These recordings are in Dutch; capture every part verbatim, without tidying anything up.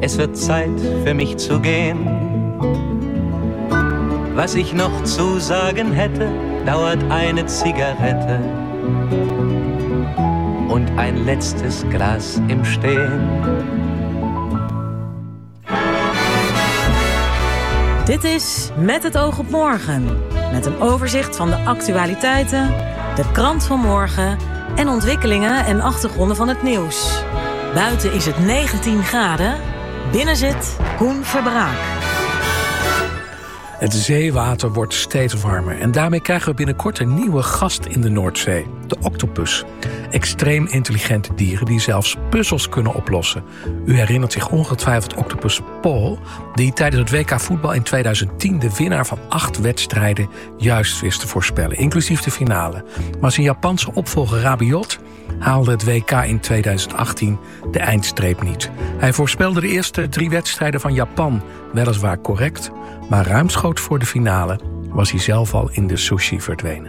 es wird Zeit für mich zu gehen. Was ich noch zu sagen hätte, dauert eine Zigarette und ein letztes Glas im Stehen. Dit is Met het oog op morgen. Met een overzicht van de actualiteiten, de krant van morgen en ontwikkelingen en achtergronden van het nieuws. Buiten is het negentien graden. Binnen zit Koen Verbraak. Het zeewater wordt steeds warmer en daarmee krijgen we binnenkort een nieuwe gast in de Noordzee. De octopus. Extreem intelligente dieren die zelfs puzzels kunnen oplossen. U herinnert zich ongetwijfeld octopus Paul, die tijdens het W K voetbal in tweeduizend tien de winnaar van acht wedstrijden juist wist te voorspellen, inclusief de finale. Maar zijn Japanse opvolger Rabiot haalde het W K in tweeduizend achttien de eindstreep niet. Hij voorspelde de eerste drie wedstrijden van Japan weliswaar correct, maar ruimschoots voor de finale was hij zelf al in de sushi verdwenen.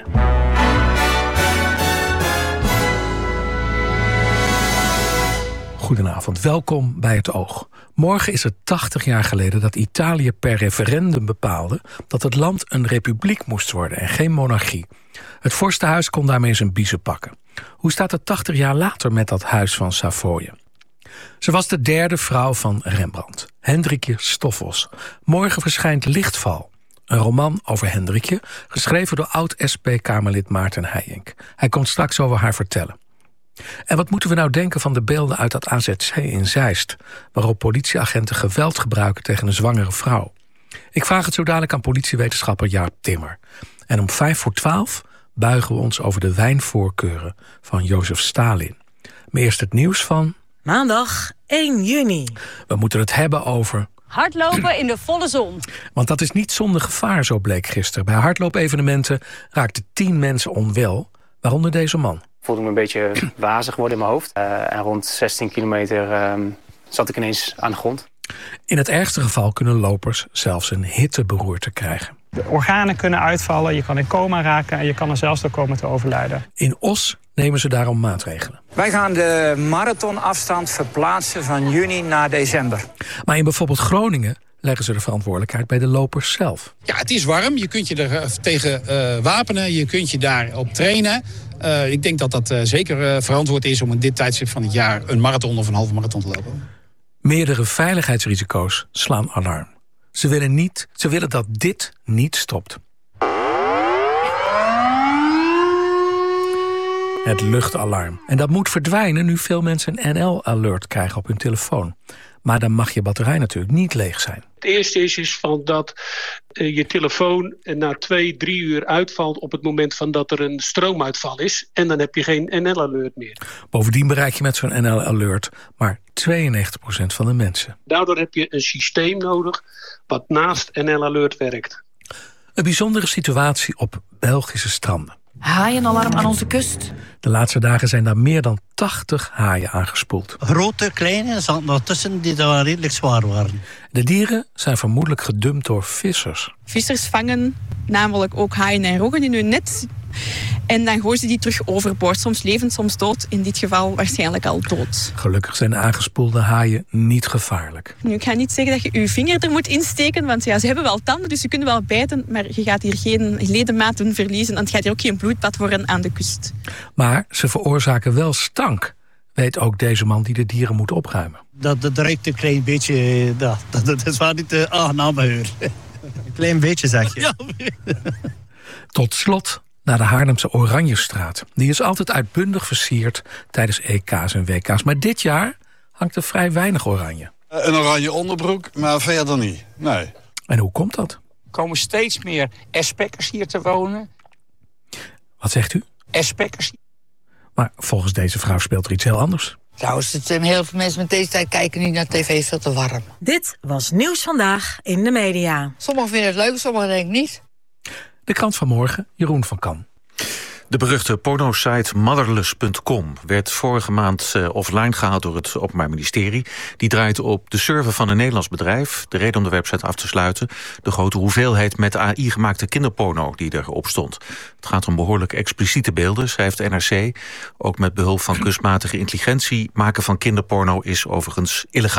Goedenavond, welkom bij Het Oog. Morgen is het tachtig jaar geleden dat Italië per referendum bepaalde dat het land een republiek moest worden en geen monarchie. Het vorstenhuis kon daarmee zijn biezen pakken. Hoe staat het tachtig jaar later met dat huis van Savoye? Ze was de derde vrouw van Rembrandt, Hendrikje Stoffels. Morgen verschijnt Lichtval, een roman over Hendrikje, geschreven door oud-S P-Kamerlid Maarten Heijink. Hij komt straks over haar vertellen. En wat moeten we nou denken van de beelden uit dat A Z C in Zeist, waarop politieagenten geweld gebruiken tegen een zwangere vrouw? Ik vraag het zo dadelijk aan politiewetenschapper Jaap Timmer. En om vijf voor twaalf buigen we ons over de wijnvoorkeuren van Jozef Stalin. Maar eerst het nieuws van Maandag één juni. We moeten het hebben over hardlopen in de volle zon. Want dat is niet zonder gevaar, zo bleek gisteren. Bij hardloopevenementen raakten tien mensen onwel, waaronder deze man. Ik voelde me een beetje wazig worden in mijn hoofd. Uh, en rond zestien kilometer uh, zat ik ineens aan de grond. In het ergste geval kunnen lopers zelfs een hitteberoerte krijgen. De organen kunnen uitvallen, je kan in coma raken en je kan er zelfs door komen te overlijden. In Os nemen ze daarom maatregelen. Wij gaan de marathonafstand verplaatsen van juni naar december. Maar in bijvoorbeeld Groningen leggen ze de verantwoordelijkheid bij de lopers zelf. Ja, het is warm, je kunt je er tegen uh, wapenen, je kunt je daarop trainen. Uh, ik denk dat dat uh, zeker uh, verantwoord is om in dit tijdstip van het jaar een marathon of een halve marathon te lopen. Meerdere veiligheidsrisico's slaan alarm. Ze willen, niet, ze willen dat dit niet stopt. Het luchtalarm. En dat moet verdwijnen nu veel mensen een N L-alert krijgen op hun telefoon. Maar dan mag je batterij natuurlijk niet leeg zijn. Het eerste is, is van dat uh, je telefoon na twee, drie uur uitvalt op het moment van dat er een stroomuitval is. En dan heb je geen N L-alert meer. Bovendien bereik je met zo'n N L-alert maar tweeënnegentig procent van de mensen. Daardoor heb je een systeem nodig wat naast N L-alert werkt. Een bijzondere situatie op Belgische stranden. Haaienalarm aan onze kust. De laatste dagen zijn daar meer dan tachtig haaien aangespoeld. Grote, kleine, zaten er tussen die daar redelijk zwaar waren. De dieren zijn vermoedelijk gedumpt door vissers. Vissers vangen namelijk ook haaien en roggen in hun net. En dan gooien ze die terug overboord. Soms levend, soms dood. In dit geval waarschijnlijk al dood. Gelukkig zijn aangespoelde haaien niet gevaarlijk. Nu, ik ga niet zeggen dat je je vinger er moet insteken. Want ja, ze hebben wel tanden, dus ze kunnen wel bijten. Maar je gaat hier geen ledematen verliezen. En het gaat hier ook geen bloedbad worden aan de kust. Maar ze veroorzaken wel stank. Weet ook deze man die de dieren moet opruimen. Dat, dat ruikt een klein beetje. Dat, dat, dat is waar niet de aangename geur. Een klein beetje, zeg je. Ja. Tot slot naar de Haarlemse Oranjestraat. Die is altijd uitbundig versierd tijdens E K's en W K's. Maar dit jaar hangt er vrij weinig oranje. Een oranje onderbroek, maar verder niet. Nee. En hoe komt dat? Er komen steeds meer S-packers hier te wonen. Wat zegt u? S-packers. Maar volgens deze vrouw speelt er iets heel anders. Trouwens, het zijn heel veel mensen met deze tijd kijken niet naar tv, is veel te warm. Dit was Nieuws Vandaag in de media. Sommigen vinden het leuk, sommigen denk ik niet. De krant van morgen, Jeroen van Kan. De beruchte pornosite motherless punt com werd vorige maand uh, offline gehaald door het Openbaar Ministerie. Die draait op de server van een Nederlands bedrijf. De reden om de website af te sluiten: de grote hoeveelheid met A I gemaakte kinderporno die erop stond. Het gaat om behoorlijk expliciete beelden, schrijft de N R C. Ook met behulp van kunstmatige intelligentie maken van kinderporno is overigens illegaal.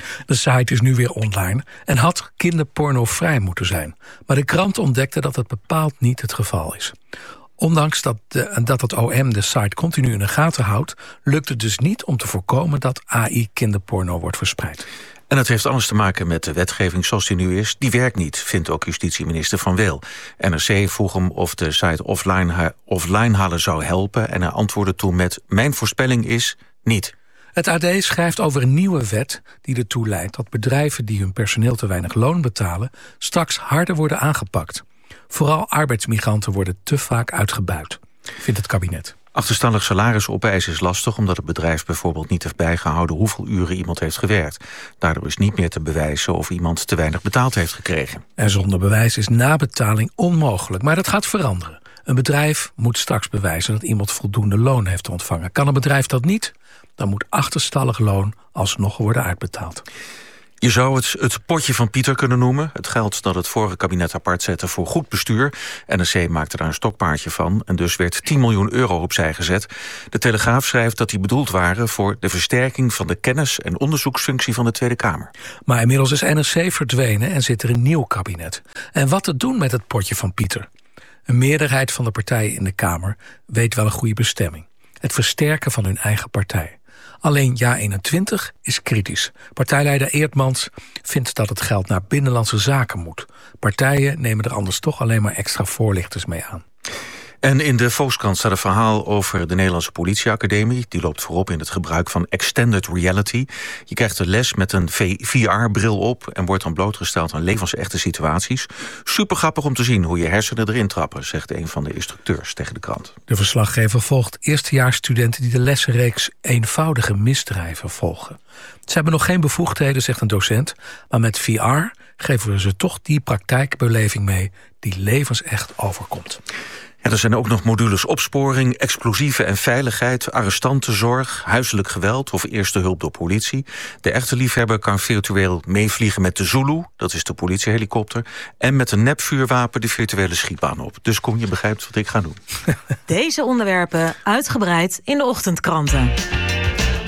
De site is nu weer online en had kinderpornovrij moeten zijn. Maar de krant ontdekte dat het bepaald niet het geval is. Ondanks dat, de, dat het O M de site continu in de gaten houdt, lukt het dus niet om te voorkomen dat A I kinderporno wordt verspreid. En het heeft alles te maken met de wetgeving zoals die nu is. Die werkt niet, vindt ook justitieminister Van Wel. N R C vroeg hem of de site offline, offline halen zou helpen en hij antwoordde toen met: mijn voorspelling is niet. Het A D schrijft over een nieuwe wet die ertoe leidt dat bedrijven die hun personeel te weinig loon betalen straks harder worden aangepakt. Vooral arbeidsmigranten worden te vaak uitgebuit, vindt het kabinet. Achterstallig salaris opeisen is lastig omdat het bedrijf bijvoorbeeld niet heeft bijgehouden hoeveel uren iemand heeft gewerkt. Daardoor is niet meer te bewijzen of iemand te weinig betaald heeft gekregen. En zonder bewijs is nabetaling onmogelijk, maar dat gaat veranderen. Een bedrijf moet straks bewijzen dat iemand voldoende loon heeft ontvangen. Kan een bedrijf dat niet, dan moet achterstallig loon alsnog worden uitbetaald. Je zou het het potje van Pieter kunnen noemen. Het geld dat het vorige kabinet apart zette voor goed bestuur. N R C maakte daar een stokpaardje van en dus werd tien miljoen euro opzij gezet. De Telegraaf schrijft dat die bedoeld waren voor de versterking van de kennis- en onderzoeksfunctie van de Tweede Kamer. Maar inmiddels is N R C verdwenen en zit er een nieuw kabinet. En wat te doen met het potje van Pieter? Een meerderheid van de partijen in de Kamer weet wel een goede bestemming. Het versterken van hun eigen partij. Alleen Ja eenentwintig is kritisch. Partijleider Eertmans vindt dat het geld naar binnenlandse zaken moet. Partijen nemen er anders toch alleen maar extra voorlichters mee aan. En in de Volkskrant staat een verhaal over de Nederlandse politieacademie. Die loopt voorop in het gebruik van extended reality. Je krijgt de les met een V R-bril op en wordt dan blootgesteld aan levensechte situaties. Super grappig om te zien hoe je hersenen erin trappen, zegt een van de instructeurs tegen de krant. De verslaggever volgt eerstejaarsstudenten die de lessenreeks eenvoudige misdrijven volgen. Ze hebben nog geen bevoegdheden, zegt een docent, maar met V R geven we ze toch die praktijkbeleving mee die levensecht overkomt. En er zijn ook nog modules opsporing, explosieven en veiligheid, arrestantenzorg, huiselijk geweld of eerste hulp door politie. De echte liefhebber kan virtueel meevliegen met de Zulu, dat is de politiehelikopter, en met een nepvuurwapen de virtuele schietbaan op. Dus kom je begrijpt wat ik ga doen. Deze onderwerpen uitgebreid in de ochtendkranten.